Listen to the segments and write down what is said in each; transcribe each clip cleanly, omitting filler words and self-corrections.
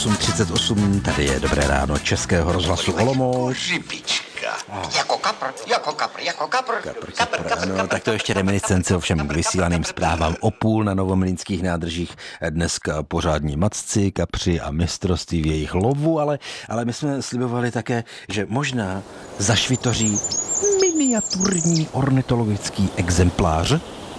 8:38, tady je Dobré ráno Českého rozhlasu Olomouc. Jako kapr. Ano, tak to ještě reminiscence ovšem k vysílaným zprávám o půl na novomlýnských nádržích. Dneska pořádní macci, kapři a mistrovství v jejich lovu, ale my jsme slibovali také, že možná zašvitoří miniaturní ornitologický exemplář.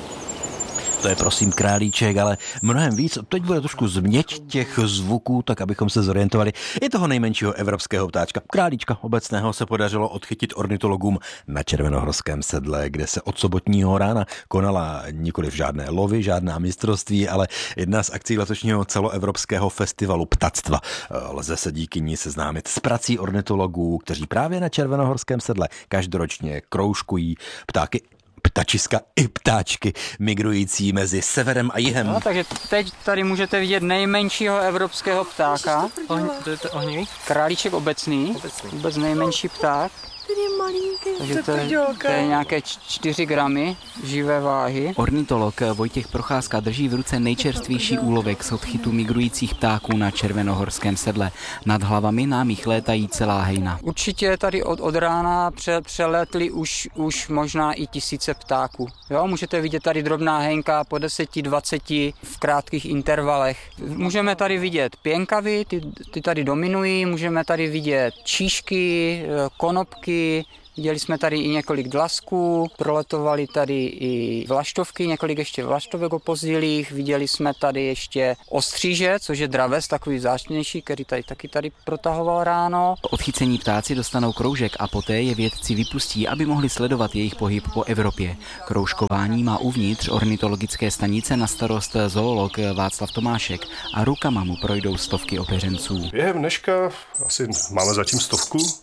To je prosím králíček, ale mnohem víc. Teď bude trošku změť těch zvuků, tak abychom se zorientovali. I toho nejmenšího evropského ptáčka. Králíčka obecného se podařilo odchytit ornitologům na Červenohorském sedle, kde se od sobotního rána konala nikoliv žádné lovy, žádná mistrovství, ale jedna z akcí letošního celoevropského festivalu ptactva. Lze se díky ní seznámit s prací ornitologů, kteří právě na Červenohorském sedle každoročně kroužkují ptáky, ptačiska i ptáčky migrující mezi severem a jihem. No, takže teď tady můžete vidět nejmenšího evropského ptáka. Králíček obecný. Vůbec nejmenší pták. Takže to je nějaké 4 gramy živé váhy. Ornitolog Vojtěch Procházka drží v ruce nejčerstvější úlovek z odchytu migrujících ptáků na Červenohorském sedle. Nad hlavami nám jich létají celá hejna. Určitě tady od rána přelétly už možná i tisíce ptáků. Jo, můžete vidět tady drobná hejnka po 10-20 v krátkých intervalech. Můžeme tady vidět pěnkavy, ty tady dominují, můžeme tady vidět číšky, konopky, viděli jsme tady i několik dlasků, proletovali tady i vlaštovky, několik ještě vlaštovek opozdilých, viděli jsme tady ještě ostříže, což je dravec, takový vzácnější, který tady protahoval ráno. Odchycení ptáci dostanou kroužek a poté je vědci vypustí, aby mohli sledovat jejich pohyb po Evropě. Kroužkování má uvnitř ornitologické stanice na starost zoolog Václav Tomášek a rukama mu projdou stovky opeřenců. Během dneška asi máme zatím 100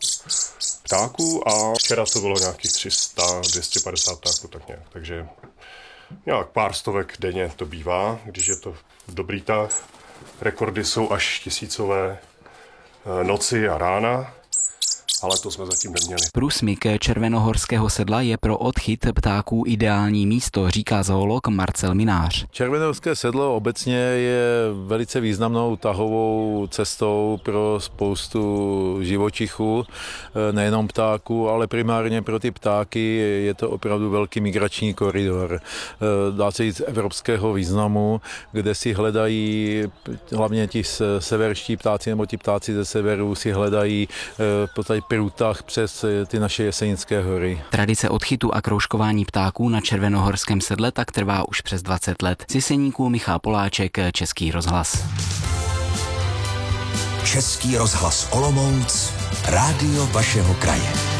ptáků a včera to bylo nějakých 300, 250 ptáků, tak nějak. Takže nějak pár stovek denně to bývá, když je to dobrý tah. Rekordy jsou až tisícové noci a rána, ale to jsme zatím neměli. Průsmyk Červenohorského sedla je pro odchyt ptáků ideální místo, říká zoolog Marcel Minář. Červenohorské sedlo obecně je velice významnou tahovou cestou pro spoustu živočichů, nejenom ptáků, ale primárně pro ty ptáky je to opravdu velký migrační koridor. Dá se říct evropského významu, kde si hledají, hlavně ti severští ptáci nebo ti ptáci ze severu si hledají v podstatě průtah přes ty naše Jesenické hory. Tradice odchytu a kroužkování ptáků na Červenohorském sedle tak trvá už přes 20 let. Z Jeseníků Michal Poláček, Český rozhlas. Český rozhlas Olomouc, rádio vašeho kraje.